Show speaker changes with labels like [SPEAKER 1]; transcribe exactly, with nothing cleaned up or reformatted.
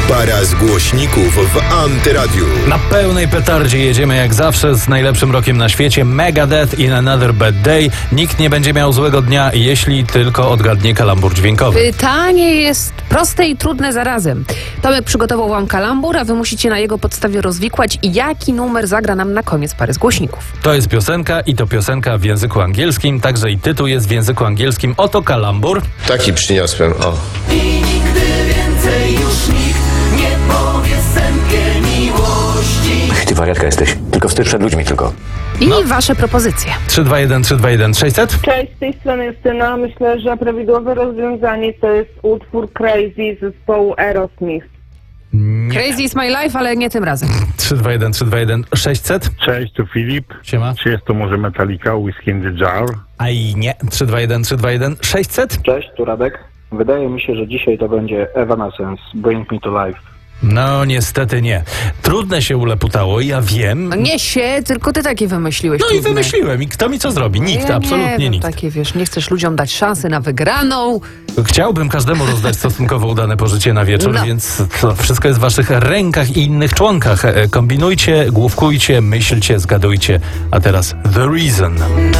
[SPEAKER 1] Para z głośników w Antyradiu.
[SPEAKER 2] Na pełnej petardzie jedziemy jak zawsze z najlepszym rockiem na świecie. Megadeth in Another Bad Day. Nikt nie będzie miał złego dnia, jeśli tylko odgadnie kalambur dźwiękowy.
[SPEAKER 3] Pytanie jest proste i trudne zarazem. Tomek przygotował wam kalambur, a wy musicie na jego podstawie rozwikłać, jaki numer zagra nam na koniec pary z głośników.
[SPEAKER 2] To jest piosenka i to piosenka w języku angielskim, także i tytuł jest w języku angielskim. Oto kalambur.
[SPEAKER 1] Taki przyniosłem, o.
[SPEAKER 4] I nigdy więcej już nikt nie powie sępie miłości.
[SPEAKER 5] Ty wariatka jesteś. Tylko wstyd przed ludźmi tylko.
[SPEAKER 3] I
[SPEAKER 2] No.
[SPEAKER 3] wasze propozycje.
[SPEAKER 2] trzy dwa jeden trzy dwa jeden sześćset.
[SPEAKER 6] Cześć, z tej strony Justyna. Myślę, że prawidłowe rozwiązanie to jest utwór Crazy zespołu Aerosmith.
[SPEAKER 2] Nie.
[SPEAKER 3] Crazy is my life, ale nie tym razem.
[SPEAKER 2] trzy dwa jeden trzy dwa jeden sześćset.
[SPEAKER 7] Cześć, tu Filip.
[SPEAKER 2] Siema.
[SPEAKER 7] Czy jest to może Metallica, Whiskey in the Jar?
[SPEAKER 2] A i nie. trzy dwa jeden trzy dwa jeden sześćset.
[SPEAKER 8] Cześć, tu Radek. Wydaje mi się, że dzisiaj to będzie Evanescence, Bring Me to Life.
[SPEAKER 2] No niestety nie. Trudne się uleputało, ja wiem.
[SPEAKER 3] No nie się, tylko ty takie wymyśliłeś.
[SPEAKER 2] No i
[SPEAKER 3] trudne.
[SPEAKER 2] wymyśliłem. I kto mi co zrobi? Nikt,
[SPEAKER 3] ja
[SPEAKER 2] absolutnie
[SPEAKER 3] nie wiem,
[SPEAKER 2] nikt.
[SPEAKER 3] Takie, wiesz, nie chcesz ludziom dać szansy na wygraną.
[SPEAKER 2] Chciałbym każdemu rozdać stosunkowo udane pożycie na wieczór,
[SPEAKER 3] No.
[SPEAKER 2] więc to wszystko jest w waszych rękach i innych członkach. E, Kombinujcie, główkujcie, myślcie, zgadujcie. A teraz The Reason.